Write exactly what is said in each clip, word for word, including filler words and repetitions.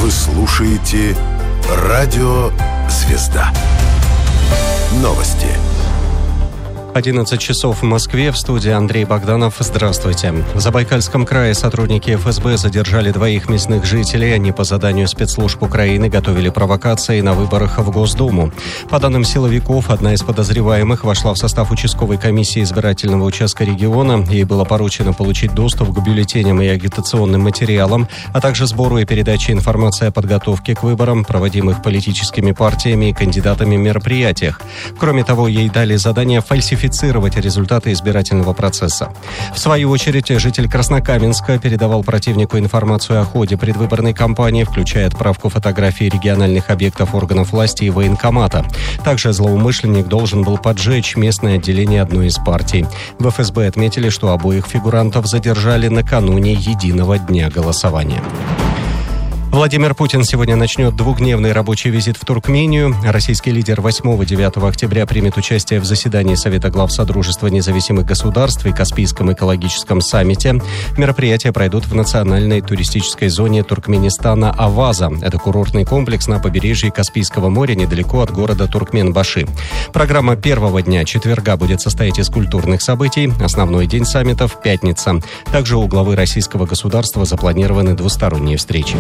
Вы слушаете Радио «Звезда». Новости. одиннадцать часов в Москве. В студии Андрей Богданов. Здравствуйте. В Забайкальском крае сотрудники эф эс бэ задержали двоих местных жителей. Они по заданию спецслужб Украины готовили провокации на выборах в Госдуму. По данным силовиков, одна из подозреваемых вошла в состав участковой комиссии избирательного участка региона. Ей было поручено получить доступ к бюллетеням и агитационным материалам, а также сбору и передаче информации о подготовке к выборам, проводимых политическими партиями и кандидатами в мероприятиях. Кроме того, ей дали задание фальсифицировать результаты избирательного процесса. В свою очередь, житель Краснокаменска передавал противнику информацию о ходе предвыборной кампании, включая отправку фотографий региональных объектов органов власти и военкомата. Также злоумышленник должен был поджечь местное отделение одной из партий. В эф эс бэ отметили, что обоих фигурантов задержали накануне единого дня голосования. Владимир Путин сегодня начнет двухдневный рабочий визит в Туркмению. Российский лидер восьмого-девятого октября примет участие в заседании Совета глав Содружества независимых государств и Каспийском экологическом саммите. Мероприятия пройдут в национальной туристической зоне Туркменистана Аваза. Это курортный комплекс на побережье Каспийского моря, недалеко от города Туркменбаши. Программа первого дня четверга будет состоять из культурных событий. Основной день саммитов – пятница. Также у главы российского государства запланированы двусторонние встречи.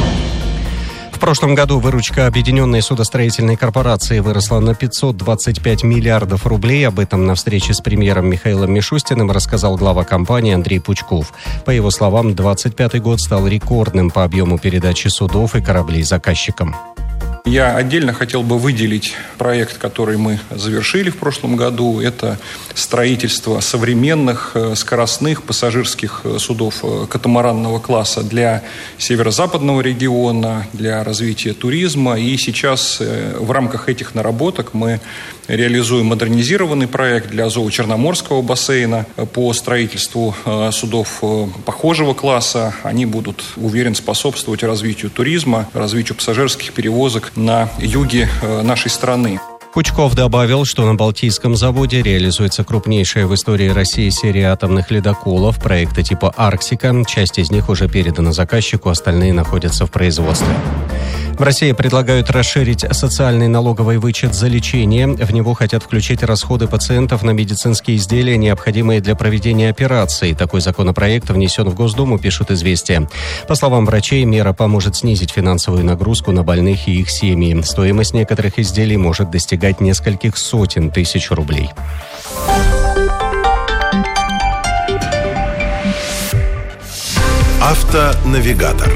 В прошлом году выручка Объединенной судостроительной корпорации выросла на пятьсот двадцать пять миллиардов рублей. Об этом на встрече с премьером Михаилом Мишустиным рассказал глава компании Андрей Пучков. По его словам, двадцать пятый год стал рекордным по объему передачи судов и кораблей заказчикам. Я отдельно хотел бы выделить проект, который мы завершили в прошлом году. Это строительство современных скоростных пассажирских судов катамаранного класса для северо-западного региона, для развития туризма. И сейчас в рамках этих наработок мы реализуем модернизированный проект для Азово-Черноморского бассейна по строительству судов похожего класса. Они будут, уверен, способствовать развитию туризма, развитию пассажирских перевозок на юге нашей страны. Пучков добавил, что на Балтийском заводе реализуется крупнейшая в истории России серия атомных ледоколов проекта типа «Арктика». Часть из них уже передана заказчику, остальные находятся в производстве. В России предлагают расширить социальный налоговый вычет за лечение. В него хотят включить расходы пациентов на медицинские изделия, необходимые для проведения операций. Такой законопроект внесен в Госдуму, пишут «Известия». По словам врачей, мера поможет снизить финансовую нагрузку на больных и их семьи. Стоимость некоторых изделий может достигать нескольких сотен тысяч рублей. Автонавигатор.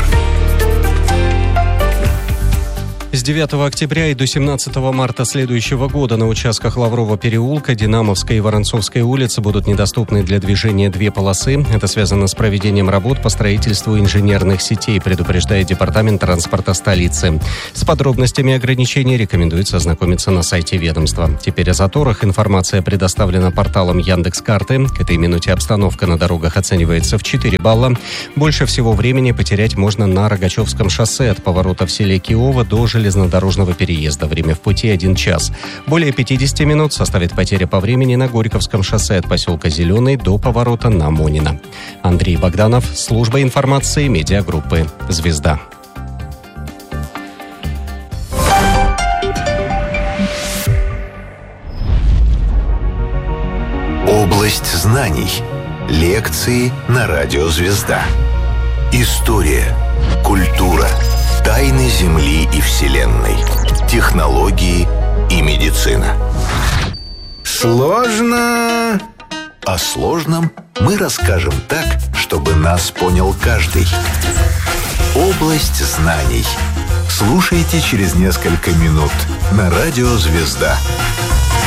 С девятого октября и до семнадцатого марта следующего года на участках Лаврова переулка, Динамовской и Воронцовской улицы будут недоступны для движения две полосы. Это связано с проведением работ по строительству инженерных сетей, предупреждает Департамент транспорта столицы. С подробностями ограничений рекомендуется ознакомиться на сайте ведомства. Теперь о заторах. Информация предоставлена порталом Яндекс.Карты. К этой минуте обстановка на дорогах оценивается в четыре балла. Больше всего времени потерять можно на Рогачевском шоссе от поворота в селе Киово до железнодорожного переезда. Время в пути один час. Более пятьдесят минут составит потеря по времени на Горьковском шоссе от поселка Зеленый до поворота на Монина. Андрей Богданов, служба информации медиагруппы «Звезда». Область знаний. Лекции на Радио «Звезда». История, культура, тайны Земли и Вселенной, технологии и медицина. Сложно? О сложном мы расскажем так, чтобы нас понял каждый. Область знаний. Слушайте через несколько минут на Радио «Звезда».